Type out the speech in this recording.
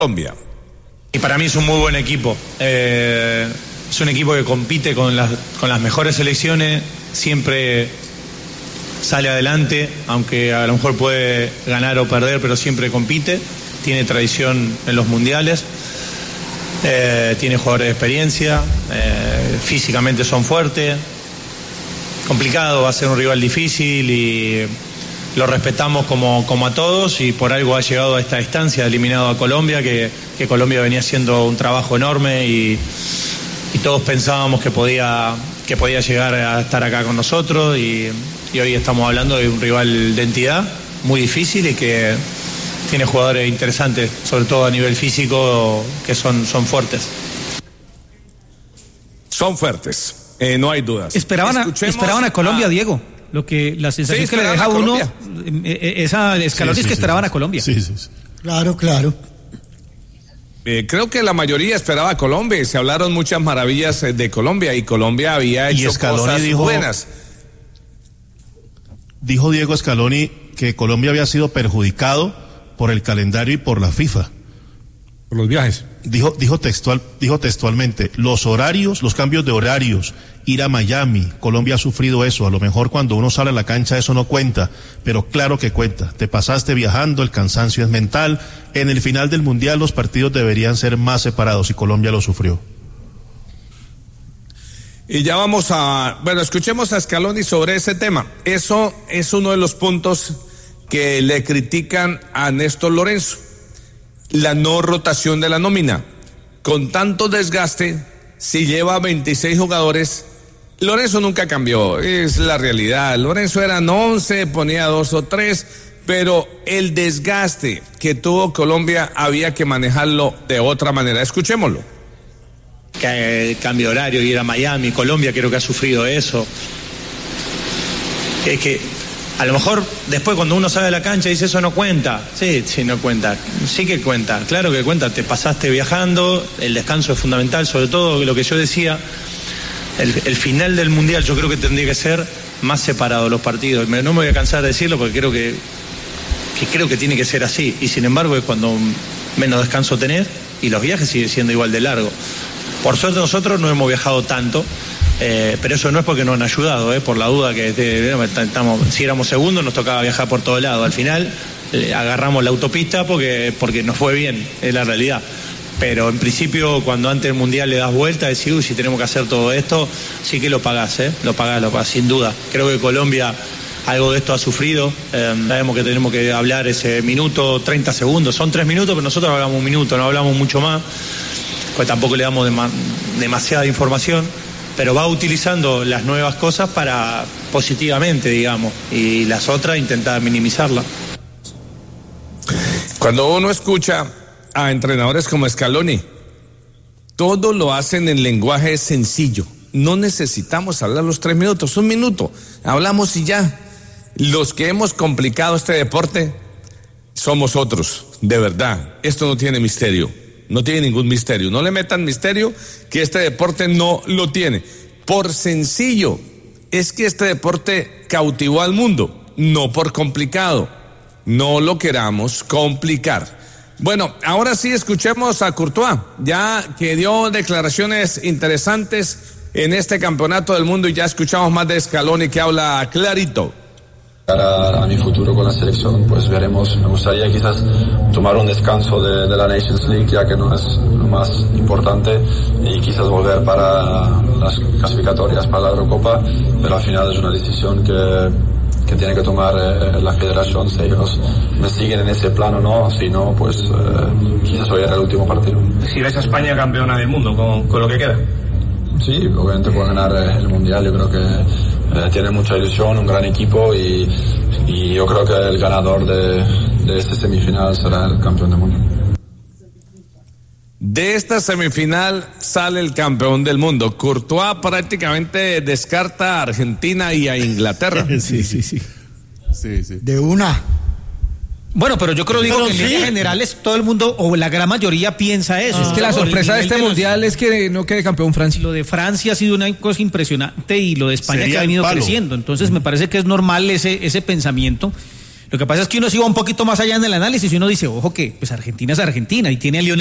Colombia. Y para mí es un muy buen equipo. Es un equipo que compite con las mejores selecciones, siempre sale adelante, aunque a lo mejor puede ganar o perder, pero siempre compite. Tiene tradición en los mundiales, tiene jugadores de experiencia, físicamente son fuertes. Complicado, va a ser un rival difícil y lo respetamos como a todos, y por algo ha llegado a esta instancia, eliminado a Colombia, que Colombia venía haciendo un trabajo enorme y todos pensábamos que podía llegar a estar acá con nosotros, y hoy estamos hablando de un rival de entidad muy difícil y que tiene jugadores interesantes, sobre todo a nivel físico, que son fuertes. Son fuertes. No hay dudas. Esperaban a Colombia, Diego. La sensación que le deja a uno, esa escalón es que esperaban a Colombia. Sí. Claro. Creo que la mayoría esperaba a Colombia y se hablaron muchas maravillas de Colombia, y Colombia había hecho cosas buenas. Dijo Diego Scaloni que Colombia había sido perjudicado por el calendario y por la FIFA. Por los viajes. Dijo textualmente, los horarios, los cambios de horarios, ir a Miami, Colombia ha sufrido eso. A lo mejor cuando uno sale a la cancha eso no cuenta, pero claro que cuenta. Te pasaste viajando, el cansancio es mental. En el final del Mundial los partidos deberían ser más separados y Colombia lo sufrió. Y ya escuchemos a Scaloni sobre ese tema. Eso es uno de los puntos que le critican a Néstor Lorenzo. La no rotación de la nómina. Con tanto desgaste, si lleva 26 jugadores, Lorenzo nunca cambió, es la realidad. Lorenzo eran 11, ponía 2 o 3, pero el desgaste que tuvo Colombia había que manejarlo de otra manera. Escuchémoslo. Que cambio de horario, ir a Miami, Colombia creo que ha sufrido eso. Es que a lo mejor después cuando uno sale de la cancha dice eso no cuenta. Sí, no cuenta. Sí que cuenta, claro que cuenta. Te pasaste viajando, el descanso es fundamental, sobre todo lo que yo decía, el final del Mundial yo creo que tendría que ser más separado los partidos. No me voy a cansar de decirlo porque creo que tiene que ser así. Y sin embargo es cuando menos descanso tenés y los viajes siguen siendo igual de largos. Por suerte nosotros no hemos viajado tanto. Pero eso no es porque nos han ayudado, por la duda que si éramos segundos nos tocaba viajar por todo lado. Al final agarramos la autopista porque nos fue bien, es la realidad. Pero en principio cuando antes del Mundial le das vuelta, decís, si tenemos que hacer todo esto, sí que lo pagás, lo pagás, sin duda. Creo que Colombia algo de esto ha sufrido. Sabemos que tenemos que hablar ese minuto, 30 segundos, son 3 minutos, pero nosotros hablamos 1 minuto, no hablamos mucho más, pues tampoco le damos demasiada información. Pero va utilizando las nuevas cosas para positivamente, digamos, y las otras intentar minimizarlas. Cuando uno escucha a entrenadores como Scaloni, todo lo hacen en lenguaje sencillo. No necesitamos hablar los 3 minutos, 1 minuto, hablamos y ya. Los que hemos complicado este deporte somos otros, de verdad. Esto no tiene misterio. No tiene ningún misterio. No le metan misterio, que este deporte no lo tiene. Por sencillo, es que este deporte cautivó al mundo, no por complicado. No lo queramos complicar. Bueno, ahora sí escuchemos a Courtois, ya que dio declaraciones interesantes en este campeonato del mundo, y ya escuchamos más de Scaloni, que habla clarito. A mi futuro con la selección, pues veremos. Me gustaría quizás tomar un descanso de la Nations League, ya que no es lo más importante, y quizás volver para las clasificatorias para la Eurocopa, pero al final es una decisión que tiene que tomar la federación, si ellos me siguen en ese plano o no. Si no, pues quizás hoy era el último partido. Si ves a España campeona del mundo con lo que queda. Sí, obviamente puede ganar el Mundial. Yo creo que tiene mucha ilusión, un gran equipo, y yo creo que el ganador de este semifinal será el campeón del mundo. De esta semifinal sale el campeón del mundo. Courtois prácticamente descarta a Argentina y a Inglaterra. Sí. De una. Bueno, pero yo creo que en líneas generales todo el mundo o la gran mayoría piensa eso. Es que la sorpresa de este mundial es que no quede campeón Francia. Lo de Francia ha sido una cosa impresionante, y lo de España que ha venido creciendo. Entonces me parece que es normal ese pensamiento. Lo que pasa es que uno sí va un poquito más allá en el análisis y uno dice, ojo que pues Argentina es Argentina y tiene a Lionel